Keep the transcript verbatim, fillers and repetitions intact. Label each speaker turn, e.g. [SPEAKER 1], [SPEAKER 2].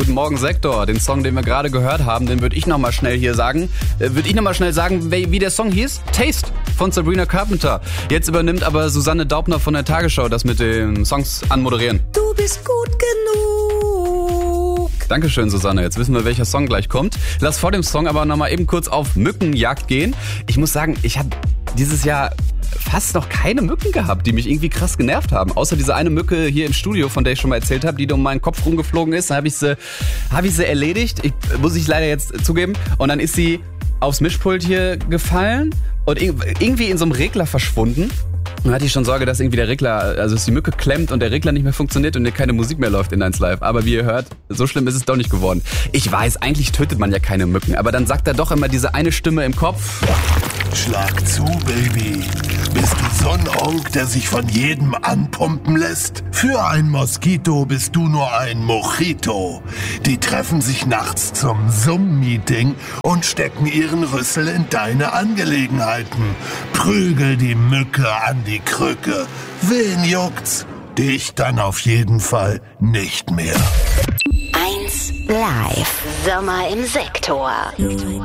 [SPEAKER 1] Guten Morgen Sektor. Den Song, den wir gerade gehört haben, den würde ich nochmal schnell hier sagen. Äh, würde ich nochmal schnell sagen, wie, wie der Song hieß? Taste von Sabrina Carpenter. Jetzt übernimmt aber Susanne Daubner von der Tagesschau das mit den Songs anmoderieren.
[SPEAKER 2] Du bist gut genug.
[SPEAKER 1] Dankeschön, Susanne. Jetzt wissen wir, welcher Song gleich kommt. Lass vor dem Song aber nochmal eben kurz auf Mückenjagd gehen. Ich muss sagen, ich habe dieses Jahr fast noch keine Mücken gehabt, die mich irgendwie krass genervt haben. Außer diese eine Mücke hier im Studio, von der ich schon mal erzählt habe, die um meinen Kopf rumgeflogen ist. Dann habe ich sie, hab ich sie erledigt. Ich, muss ich leider jetzt zugeben. Und dann ist sie aufs Mischpult hier gefallen und irgendwie in so einem Regler verschwunden. Dann hatte ich schon Sorge, dass irgendwie der Regler, also dass die Mücke klemmt und der Regler nicht mehr funktioniert und dir keine Musik mehr läuft in eins Live. Aber wie ihr hört, so schlimm ist es doch nicht geworden. Ich weiß, eigentlich tötet man ja keine Mücken, aber dann sagt er doch immer diese eine Stimme im Kopf.
[SPEAKER 3] Schlag zu, Baby. Bist du so ein Onk, der sich von jedem anpumpen lässt? Für ein Moskito bist du nur ein Mojito. Die treffen sich nachts zum Zoom-Meeting und stecken ihren Rüssel in deine Angelegenheiten. Prügel die Mücke an die Krücke. Wen juckt's? Dich dann auf jeden Fall nicht mehr.
[SPEAKER 4] eins Live. Sommer im Sektor.